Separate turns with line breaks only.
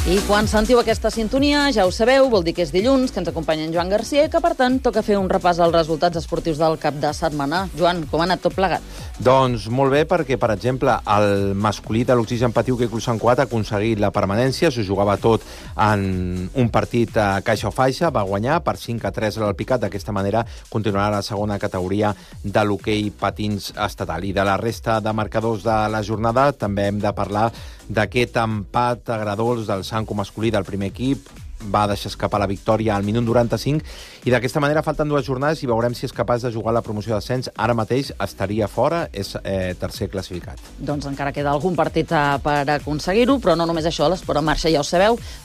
I quan sentiu aquesta sintonia, ja ho sabeu, vol dir que és dilluns, que ens acompanya en Joan Garcia i que, per tant, toca fer un repàs als resultats esportius del cap de setmana. Joan, com ha anat tot plegat?
Doncs molt bé, perquè, per exemple, el masculí de l'Oxigen Patiu, que Sant Cugat, ha aconseguit la permanència, s'ho jugava tot en un partit a caixa o faixa, va guanyar per 5-3 a l'Alpicat, d'aquesta manera continuarà la segona categoria de l'hoquei patins estatal. I de la resta de marcadors de la jornada també hem de parlar d'aquest empat a Gradols del Sanco masculí del primer equip. Va deixar escapar la victòria al minut 95 i d'aquesta manera falten 2 jornades i veurem si és capaç de jugar la promoció d'ascens. Ara mateix estaria fora, és tercer classificat.
Doncs encara queda algun partit per aconseguir-ho, però no només això, l'esport en marxa, ja ho sabeu.